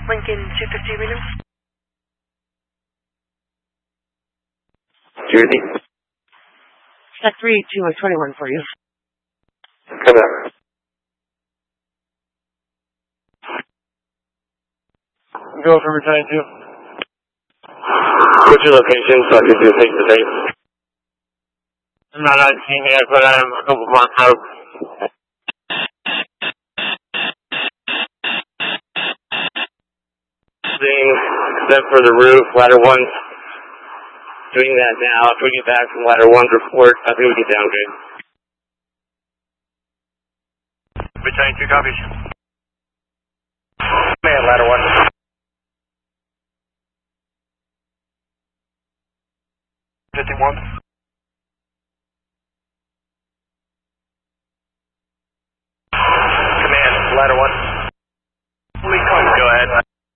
Lincoln 250 Medium. Jersey. Check 321 for you. Come on. Go for return 2. What's your location so I can do face to face? I'm not on team yet, but I'm a couple months out. Except for the roof, ladder 1. Doing that now. After we get back from ladder 1's report, I think we get down good. Return 2 copies. Man, ladder 1. Fifty one. Command, ladder 1. Go ahead.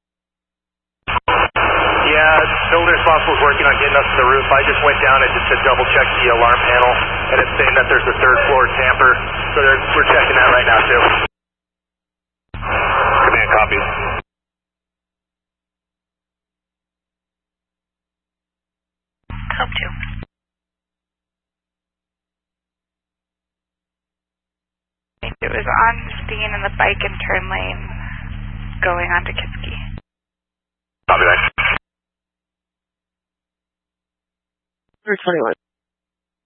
Yeah, builder responsible is working on getting us to the roof. I just went down and just to double check the alarm panel, and it's saying that there's a third floor tamper, so we're checking that right now too. Command, copy. Help 2. It was on Steen in the bike and turn lane going on to Kitsky. Copy that. 321.